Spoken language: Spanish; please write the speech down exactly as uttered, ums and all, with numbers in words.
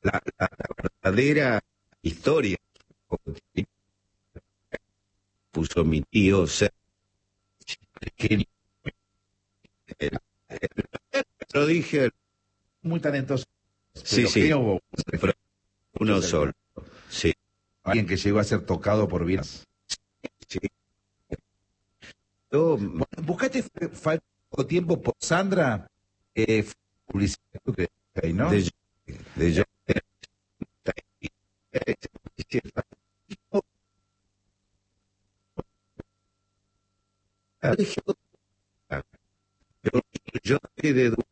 la, la verdadera historia puso mi tío Sergio, que era- lo dije, Muy talentoso. sí, Pero sí, genio hubo pero uno muchos, solo, sí, alguien que llegó a ser tocado por bienes. sí. Yo, Bueno, buscaste f- falta poco tiempo por Sandra, eh, fue publicidad, creo que ahí, ¿no? de, de yo, yo, yo de